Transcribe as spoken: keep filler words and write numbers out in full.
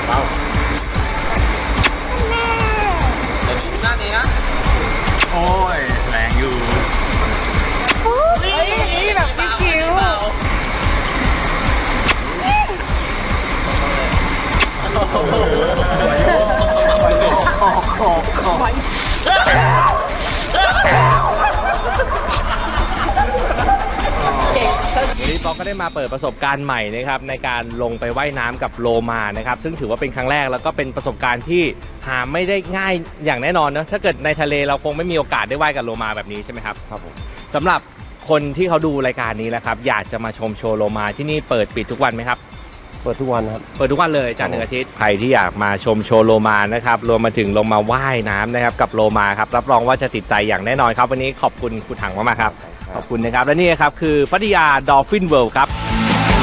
เบาเดี๋ยวดูหน้านี้นะโอ้ยแรงอยู่นี่แบบพี่คิววันนี้ป๊อกก็ได้มาเปิดประสบการณ์ใหม่นะครับในการลงไปว่ายน้ำกับโลมานะครับซึ่งถือว่าเป็นครั้งแรกแล้วก็เป็นประสบการณ์ที่หาไม่ได้ง่ายอย่างแน่นอนนะถ้าเกิดในทะเลเราคงไม่มีโอกาสได้ว่ายกับโลมาแบบนี้ใช่ไหมครับครับผมสำหรับคนที่เขาดูรายการนี้แล้วครับอยากจะมาชมโชว์โลมาที่นี่เปิดปิดทุกวันไหมครับเปิดทุกวันครับเปิดทุกวันเลยจันทร์ถึงอาทิตย์ใครที่อยากมาชมโชว์โลมานะครับรวมมาถึงลงมาว่ายน้ำนะครับกับโลมาครับรับรองว่าจะติดใจอย่างแน่นอนครับวันนี้ขอบคุณคุณถังมากๆครับขอบคุณนะครับและนี่ครับคือพัทยาดอลฟินเวิลด์ครับ